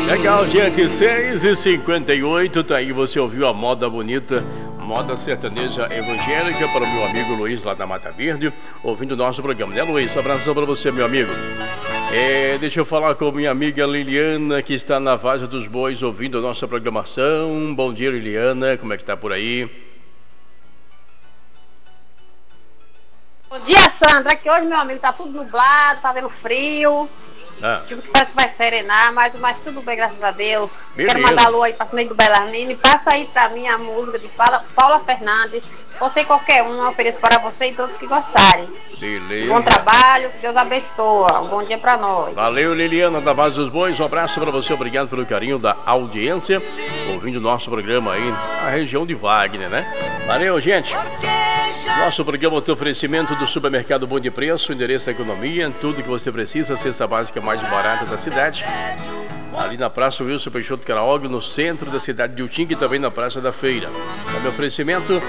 Legal, gente, 6h58, tá aí, você ouviu a moda bonita, moda sertaneja evangélica para o meu amigo Luiz lá da Mata Verde, ouvindo o nosso programa, né, Luiz? Abraço para você, meu amigo. Deixa eu falar com minha amiga Liliana, que está na Vaza dos Bois, ouvindo a nossa programação. Bom dia, Liliana, como é que tá por aí? Bom dia, Sandra, que hoje, meu amigo, tá tudo nublado, fazendo frio. Tipo que parece que vai serenar, mas tudo bem, graças a Deus. Beleza. Quero mandar alô aí pra Cineide do Belarmine. Passa aí pra mim a música de Paula Fernandes. Você qualquer um, eu ofereço para você e todos que gostarem. Beleza. Bom trabalho, que Deus abençoa. Um bom dia pra nós. Valeu, Liliana da Vaza dos Bois. Um abraço para você, obrigado pelo carinho da audiência, ouvindo o nosso programa aí na região de Wagner, né? Valeu, gente. Nosso programa tem oferecimento do Supermercado Bom de Preço, endereço da economia, tudo que você precisa, a cesta básica mais barata da cidade. Ali na Praça Wilson Peixoto Caraóglio, no centro da cidade de Utinga e também na Praça da Feira. Também oferecimento